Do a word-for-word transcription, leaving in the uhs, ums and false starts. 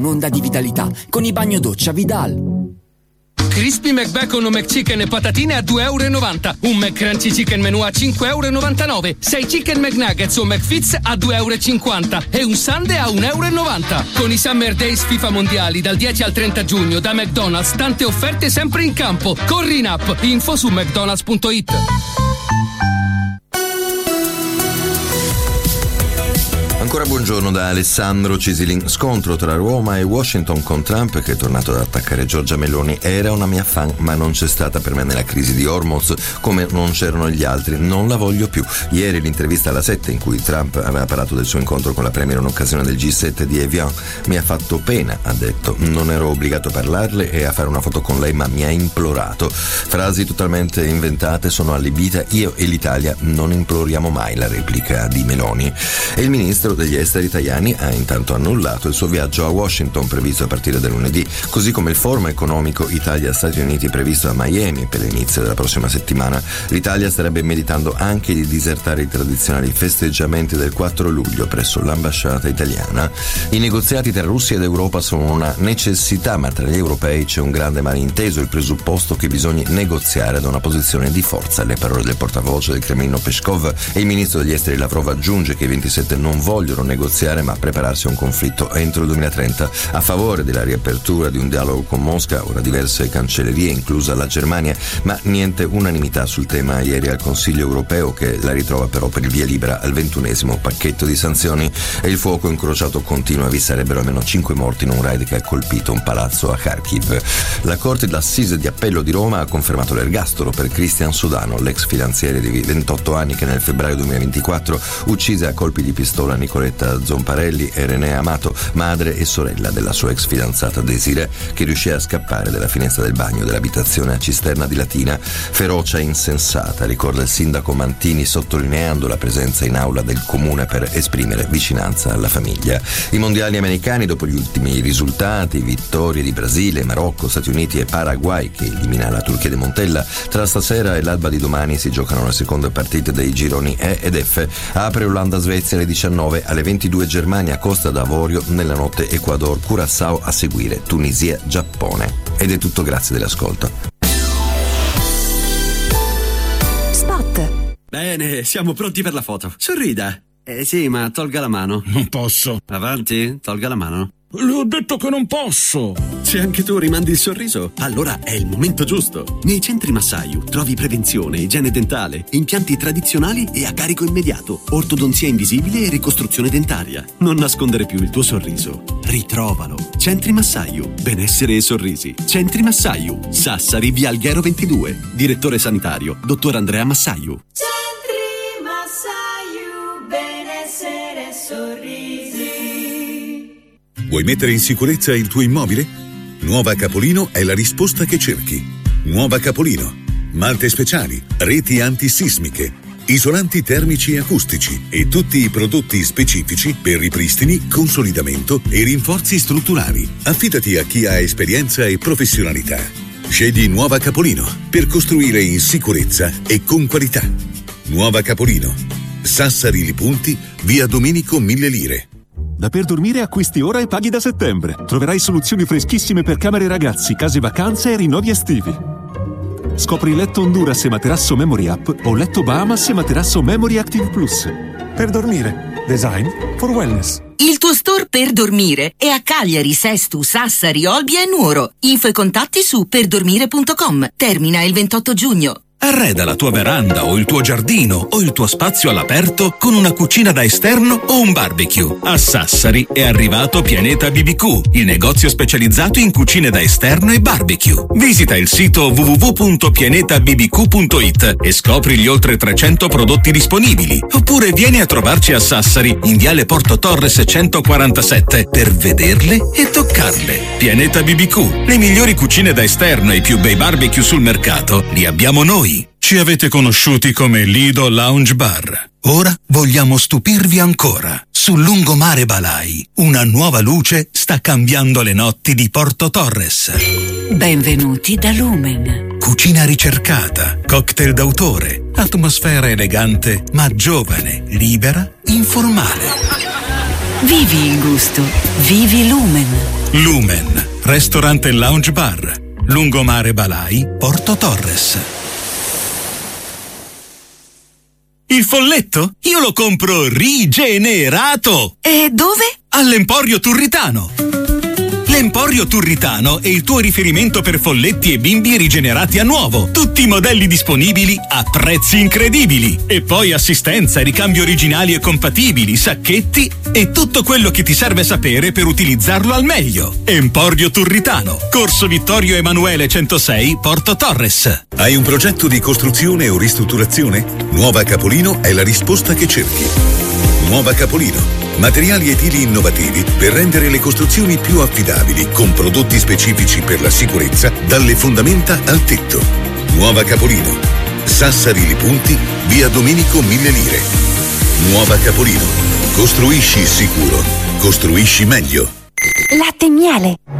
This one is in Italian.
Un'onda di vitalità con i bagno doccia Vidal. Crispy McBacon o McChicken e patatine a due e novanta euro. Un McCrunchy Chicken Menù a cinque e novantanove euro. sei Chicken McNuggets o McFits a due e cinquanta euro. E un Sundae a un e novanta euro. Con i Summer Days FIFA Mondiali dal dieci al trenta giugno da McDonald's, tante offerte sempre in campo. Corri in app. Info su mcdonalds punto it. Ancora buongiorno da Alessandro Cisilin. Scontro tra Roma e Washington con Trump, che è tornato ad attaccare Giorgia Meloni. Era una mia fan, ma non c'è stata per me nella crisi di Hormuz, come non c'erano gli altri. Non la voglio più. Ieri l'intervista alla sette in cui Trump aveva parlato del suo incontro con la premier in occasione del G sette di Evian. Mi ha fatto pena, ha detto. Non ero obbligato a parlarle e a fare una foto con lei, ma mi ha implorato. Frasi totalmente inventate, sono allibita. Io e l'Italia non imploriamo mai, la replica di Meloni. E il ministro degli esteri Tajani ha intanto annullato il suo viaggio a Washington previsto a partire da lunedì, così come il forum economico Italia-Stati Uniti previsto a Miami per l'inizio della prossima settimana. L'Italia starebbe meditando anche di disertare i tradizionali festeggiamenti del quattro luglio presso l'ambasciata italiana. I negoziati tra Russia ed Europa sono una necessità, ma tra gli europei c'è un grande malinteso, il presupposto che bisogna negoziare da una posizione di forza. Le parole del portavoce del Cremlino Peskov, e il ministro degli esteri Lavrov aggiunge che i ventisette non vogliono negoziare ma prepararsi a un conflitto entro il duemilatrenta, a favore della riapertura di un dialogo con Mosca. Ora diverse cancellerie, inclusa la Germania, ma niente unanimità sul tema ieri al Consiglio europeo, che la ritrova però per il via libera al ventunesimo pacchetto di sanzioni. E il fuoco incrociato continua, vi sarebbero almeno cinque morti in un raid che ha colpito un palazzo a Kharkiv. La Corte d'Assise di Appello di Roma ha confermato l'ergastolo per Cristian Sodano, l'ex fidanziere di ventotto anni che nel febbraio duemilaventiquattro uccise a colpi di pistola Nicoletta Zomparelli e René Amato, madre e sorella della sua ex fidanzata Desiree, che riuscì a scappare dalla finestra del bagno dell'abitazione a Cisterna di Latina. Ferocia insensata, ricorda il sindaco Mantini, sottolineando la presenza in aula del comune per esprimere vicinanza alla famiglia. I mondiali americani, dopo gli ultimi risultati, vittorie di Brasile, Marocco, Stati Uniti e Paraguay, che elimina la Turchia di Montella, tra stasera e l'alba di domani si giocano le seconde partite dei gironi E ed F. Apre Olanda-Svezia alle diciannove, alle ventidue Germania Costa d'Avorio, nella notte Ecuador Curaçao, a seguire Tunisia Giappone. Ed è tutto, grazie dell'ascolto. Spot. Bene, siamo pronti per la foto. Sorrida. Eh sì, ma tolga la mano. Non posso. Avanti, tolga la mano. Le ho detto che non posso. Se anche tu rimandi il sorriso, allora è il momento giusto. Nei centri Massayu trovi prevenzione, igiene dentale, impianti tradizionali e a carico immediato, ortodonzia invisibile e ricostruzione dentaria. Non nascondere più il tuo sorriso. Ritrovalo. Centri Massayu. Benessere e sorrisi. Centri Massayu. Sassari, via Alghero ventidue. Direttore sanitario, dottor Andrea Massayu. Centri Massayu. Benessere e sorrisi. Vuoi mettere in sicurezza il tuo immobile? Nuova Capolino è la risposta che cerchi. Nuova Capolino. Malte speciali, reti antisismiche, isolanti termici e acustici e tutti i prodotti specifici per ripristini, consolidamento e rinforzi strutturali. Affidati a chi ha esperienza e professionalità. Scegli Nuova Capolino per costruire in sicurezza e con qualità. Nuova Capolino. Sassari Li Punti, via Domenico Mille Lire. Da Per Dormire acquisti ora e paghi da settembre. Troverai soluzioni freschissime per camere ragazzi, case vacanze e rinnovi estivi. Scopri letto Honduras e materasso Memory Up o letto Bahamas e materasso Memory Active Plus. Per Dormire. Design for wellness. Il tuo store Per Dormire è a Cagliari, Sestu, Sassari, Olbia e Nuoro. Info e contatti su perdormire punto com. Termina il ventotto giugno. Arreda la tua veranda o il tuo giardino o il tuo spazio all'aperto con una cucina da esterno o un barbecue. A Sassari è arrivato Pianeta B B Q, il negozio specializzato in cucine da esterno e barbecue. Visita il sito w w w punto pianeta b b q punto it e scopri gli oltre trecento prodotti disponibili. Oppure vieni a trovarci a Sassari, in viale Porto Torres centoquarantasette, per vederle e toccarle. Pianeta B B Q, le migliori cucine da esterno e i più bei barbecue sul mercato li abbiamo noi. Ci avete conosciuti come Lido Lounge Bar. Ora vogliamo stupirvi ancora. Sul lungomare Balai, una nuova luce sta cambiando le notti di Porto Torres. Benvenuti da Lumen. Cucina ricercata, cocktail d'autore, atmosfera elegante ma giovane, libera, informale. Vivi il gusto. Vivi Lumen. Lumen, Restaurant e Lounge Bar. Lungomare Balai, Porto Torres. Il folletto? Io lo compro rigenerato! E dove? All'Emporio Turritano. L'Emporio Turritano è il tuo riferimento per folletti e bimbi rigenerati a nuovo. Tutti i modelli disponibili a prezzi incredibili. E poi assistenza, ricambi originali e compatibili, sacchetti e tutto quello che ti serve sapere per utilizzarlo al meglio. Emporio Turritano, Corso Vittorio Emanuele centosei, Porto Torres. Hai un progetto di costruzione o ristrutturazione? Nuova Capolino è la risposta che cerchi. Nuova Capolino. Materiali edili innovativi per rendere le costruzioni più affidabili, con prodotti specifici per la sicurezza, dalle fondamenta al tetto. Nuova Capolino. Sassari Lipunti, via Domenico Mille Lire. Nuova Capolino. Costruisci sicuro. Costruisci meglio. Latte e miele.